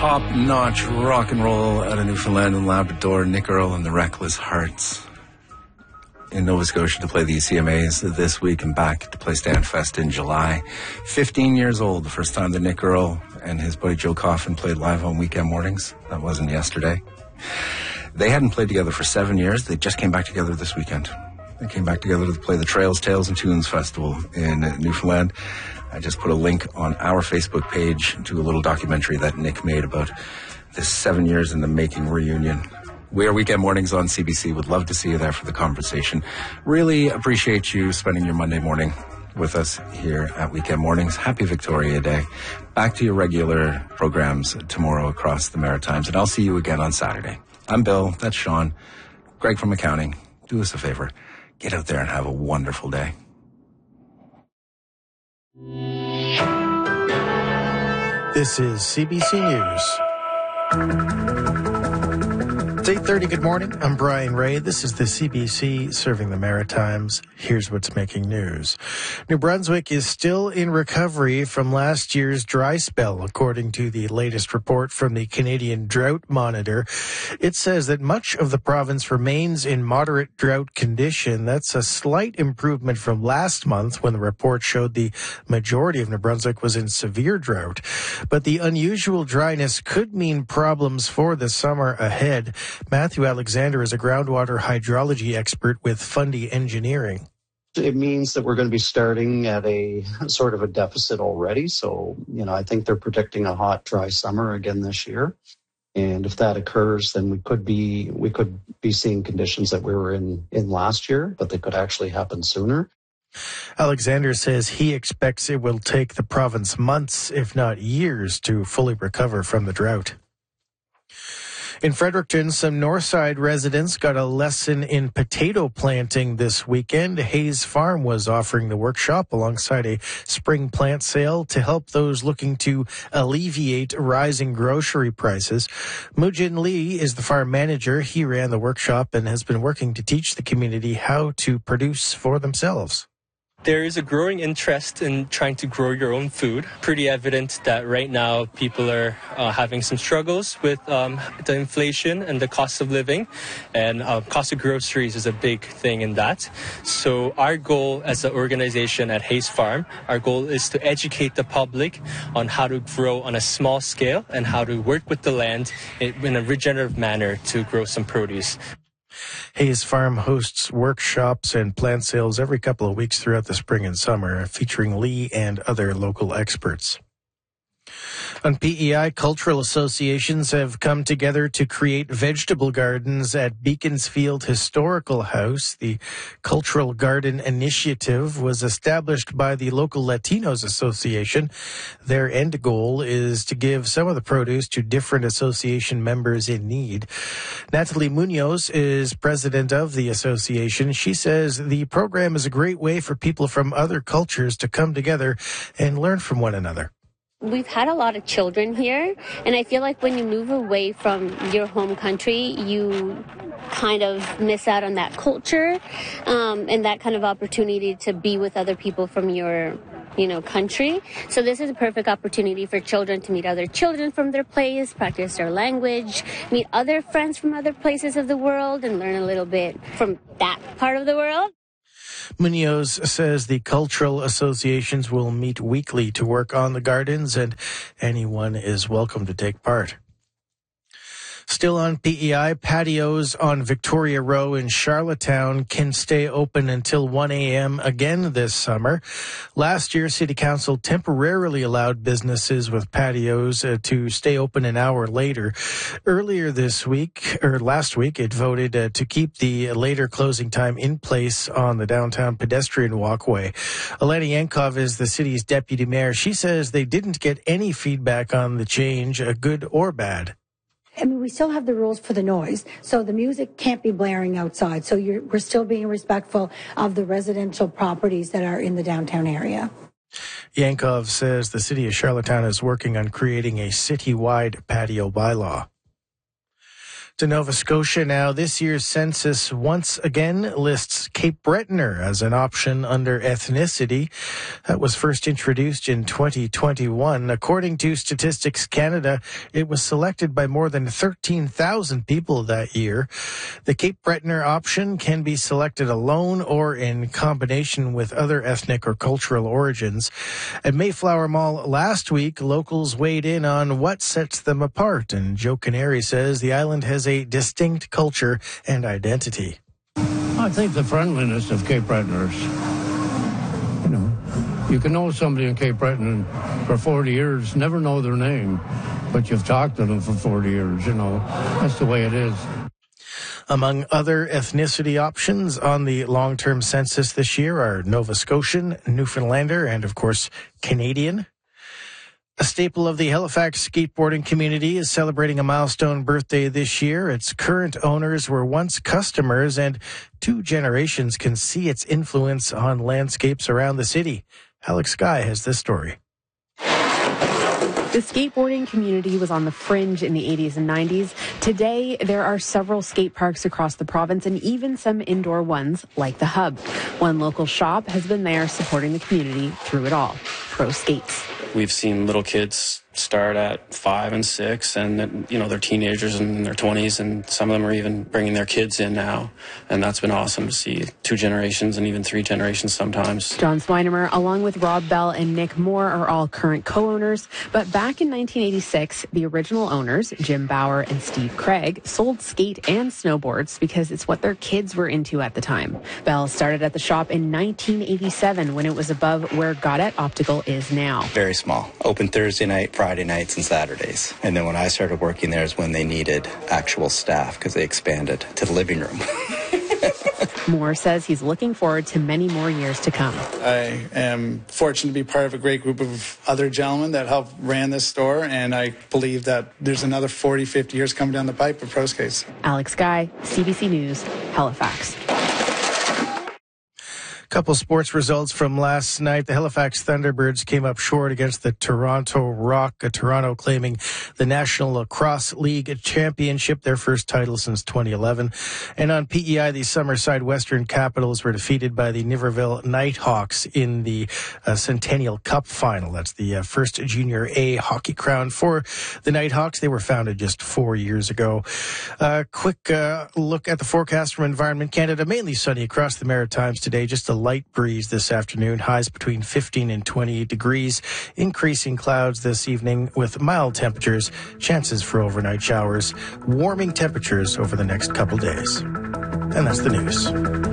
top-notch rock and roll out of Newfoundland and Labrador, Nick Earl and the Reckless Hearts in Nova Scotia to play the CMAs this week and back to play Stanfest in July. 15 years old, the first time that Nick Earl and his buddy Joe Coffin played live on weekend mornings. That wasn't yesterday. They hadn't played together for 7 years. They just came back together this weekend. They came back together to play the Trails, Tales and Tunes Festival in Newfoundland. I just put a link on our Facebook page to a little documentary that Nick made about this 7 years in the making reunion. We are Weekend Mornings on CBC. Would love to see you there for the conversation. Really appreciate you spending your Monday morning with us here at Weekend Mornings. Happy Victoria Day. Back to your regular programs tomorrow across the Maritimes, and I'll see you again on Saturday. I'm Bill. That's Sean. Greg from accounting. Do us a favor. Get out there and have a wonderful day. This is CBC News. It's 8:30. Good morning. I'm Brian Ray. This is the CBC serving the Maritimes. Here's what's making news. New Brunswick is still in recovery from last year's dry spell, according to the latest report from the Canadian Drought Monitor. It says that much of the province remains in moderate drought condition. That's a slight improvement from last month when the report showed the majority of New Brunswick was in severe drought. But the unusual dryness could mean problems for the summer ahead. Matthew Alexander is a groundwater hydrology expert with Fundy Engineering. It means that we're going to be starting at a sort of a deficit already. So, I think they're predicting a hot, dry summer again this year. And if that occurs, then we could be seeing conditions that we were in last year, but they could actually happen sooner. Alexander says he expects it will take the province months, if not years, to fully recover from the drought. In Fredericton, some Northside residents got a lesson in potato planting this weekend. Hayes Farm was offering the workshop alongside a spring plant sale to help those looking to alleviate rising grocery prices. Mujin Lee is the farm manager. He ran the workshop and has been working to teach the community how to produce for themselves. There is a growing interest in trying to grow your own food. Pretty evident that right now people are having some struggles with the inflation and the cost of living, and cost of groceries is a big thing in that. So our goal as an organization at Hayes Farm, our goal is to educate the public on how to grow on a small scale and how to work with the land in a regenerative manner to grow some produce. Hayes Farm hosts workshops and plant sales every couple of weeks throughout the spring and summer, featuring Lee and other local experts. On PEI, cultural associations have come together to create vegetable gardens at Beaconsfield Historical House. The Cultural Garden Initiative was established by the local Latinos Association. Their end goal is to give some of the produce to different association members in need. Natalie Munoz is president of the association. She says the program is a great way for people from other cultures to come together and learn from one another. We've had a lot of children here, and I feel like when you move away from your home country, you kind of miss out on that culture and that kind of opportunity to be with other people from your country. So this is a perfect opportunity for children to meet other children from their place, practice their language, meet other friends from other places of the world, and learn a little bit from that part of the world. Munoz says the cultural associations will meet weekly to work on the gardens, and anyone is welcome to take part. Still on PEI, patios on Victoria Row in Charlottetown can stay open until 1 a.m. again this summer. Last year, City Council temporarily allowed businesses with patios to stay open an hour later. Earlier last week, it voted to keep the later closing time in place on the downtown pedestrian walkway. Alana Yankov is the city's deputy mayor. She says they didn't get any feedback on the change, good or bad. I mean, we still have the rules for the noise, so the music can't be blaring outside. So we're still being respectful of the residential properties that are in the downtown area. Yankov says the city of Charlottetown is working on creating a citywide patio bylaw. To Nova Scotia now. This year's census once again lists Cape Bretoner as an option under ethnicity. That was first introduced in 2021. According to Statistics Canada, it was selected by more than 13,000 people that year. The Cape Bretoner option can be selected alone or in combination with other ethnic or cultural origins. At Mayflower Mall last week, locals weighed in on what sets them apart, and Joe Canary says the island has a distinct culture and identity. I think the friendliness of Cape Bretoners. You know, you can know somebody in Cape Breton for 40 years, never know their name, but you've talked to them for 40 years, you know. That's the way it is. Among other ethnicity options on the long-term census this year are Nova Scotian, Newfoundlander, and of course, Canadian. A staple of the Halifax skateboarding community is celebrating a milestone birthday this year. Its current owners were once customers, and 2 generations can see its influence on landscapes around the city. Alex Guy has this story. The skateboarding community was on the fringe in the 80s and 90s. Today, there are several skate parks across the province and even some indoor ones like the Hub. One local shop has been there supporting the community through it all. Pro Skates. We've seen little kids start at 5 and 6, and you know they're teenagers in their 20s, and some of them are even bringing their kids in now, and that's been awesome to see 2 generations and even 3 generations sometimes. John Swinemer, along with Rob Bell and Nick Moore, are all current co-owners, but back in 1986, the original owners, Jim Bauer and Steve Craig, sold skate and snowboards because it's what their kids were into at the time. Bell started at the shop in 1987 when it was above where Gaudette Optical is now. Very small. Open Thursday night, Friday nights, and Saturdays. And then when I started working there is when they needed actual staff because they expanded to the living room. Moore says he's looking forward to many more years to come. I am fortunate to be part of a great group of other gentlemen that helped ran this store, and I believe that there's another 40, 50 years coming down the pipe of Pro Skates. Alex Guy, CBC News, Halifax. Couple sports results from last night. The Halifax Thunderbirds came up short against the Toronto Rock, Toronto claiming the National Lacrosse League Championship, their first title since 2011. And on PEI, the Summerside Western Capitals were defeated by the Niverville Nighthawks in the Centennial Cup final. That's the first Junior A hockey crown for the Nighthawks. They were founded just 4 years ago. Quick look at the forecast from Environment Canada. Mainly sunny across the Maritimes today. Just a light breeze this afternoon, highs between 15 and 28 degrees, increasing clouds this evening with mild temperatures, chances for overnight showers, warming temperatures over the next couple days. And that's the news.